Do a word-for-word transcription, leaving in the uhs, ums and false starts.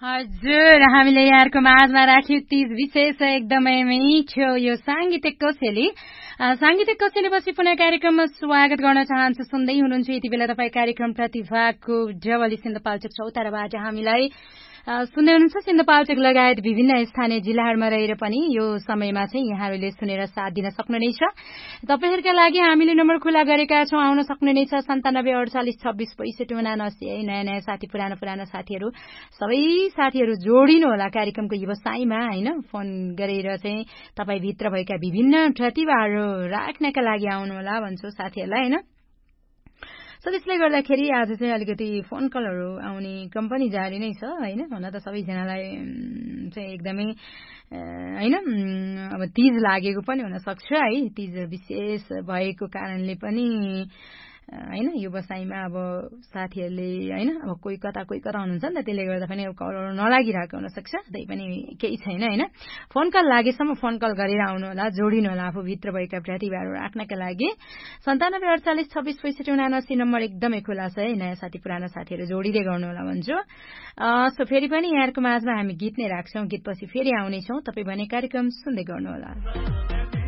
हजुर, हामीले यहाँहरूको माझमा राख्यौँ तीज विशेष एकदमै मिठो यो साङ्गीतिक कोसेली। साङ्गीतिक कोसेलीपछि पुनः कार्यक्रममा स्वागत गर्न चाहन्छु। सुन्दै हुनुहुन्छ यति बेला तपाईँ कार्यक्रम प्रतिभाको डबली सिन्धुपाल्चोक चौताराबाट हामीलाई सुन्दै हुनुहुन्छ। सिन्धुपाल्चोक लगायत विभिन्न स्थानीय जिल्लाहरूमा रहेर पनि यो समयमा चाहिँ यहाँहरूले सुनेर साथ दिन सक्नुहुनेछ। तपाईँहरूका लागि हामीले नम्बर खुला गरेका छौँ, आउन सक्नुहुनेछ। सन्तानब्बे अडचालिस छब्बिस पैँसठी उनासी है। नयाँ नयाँ साथी, पुरानो पुरानो साथीहरू सबै साथीहरू जोडिनु होला कार्यक्रमको व्यवसायमा होइन। फोन गरेर चाहिँ तपाईँभित्र भएका विभिन्न प्रतिभाहरू राख्नका लागि आउनु होला भन्छु साथीहरूलाई होइन। सो त्यसले गर्दाखेरि आज चाहिँ अलिकति फोन कलहरू आउने क्रम पनि जारी नै छ होइन। हुन त सबैजनालाई चाहिँ एकदमै होइन अब तीज लागेको पनि हुनसक्छ है। तीज विशेष भएको कारणले पनि होइन यो बसाइमा अब साथीहरूले होइन अब कोही कता कोही कता हुनुहुन्छ नि त, त्यसले गर्दा पनि अब कलहरू नलागिरहेको हुनसक्छ। त्यही पनि केही छैन होइन। फोन कल लागेसम्म फोन कल गरेर आउनु होला, जोडिनु होला आफूभित्र भएका प्रतिभाहरू राख्नका लागि। सन्तानब्बे अडचालिस छब्बिस पैँसठी उनासी नम्बर एकदमै खुला छ है। नयाँ साथी पुरानो साथीहरू जोडिँदै गर्नु होला भन्छु। सो फेरि पनि यहाँहरूको माझमा हामी गीत नै राख्छौँ। गीतपछि फेरि आउनेछौँ। तपाईँ भने कार्यक्रम सुन्दै गर्नुहोला।